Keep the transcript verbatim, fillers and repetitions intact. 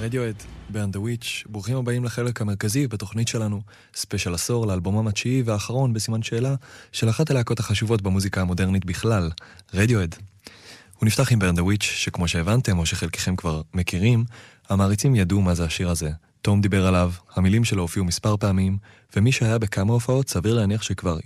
רדיואד, Burn the Witch, ברוכים הבאים לחלק המרכזי בתוכנית שלנו, ספיישל עשור לאלבומם התשיעי והאחרון בסימן שאלה של אחת הלהקות החשובות במוזיקה המודרנית בכלל, רדיואד. הוא נפתח עם Burn the Witch, שכמו שהבנתם או שחלקכם כבר מכירים, המעריצים ידעו מה זה השיר הזה. תום דיבר עליו, המילים שלו הופיעו מספר פעמים, ומי שהיה בכמה הופעות סביר להניח שכבר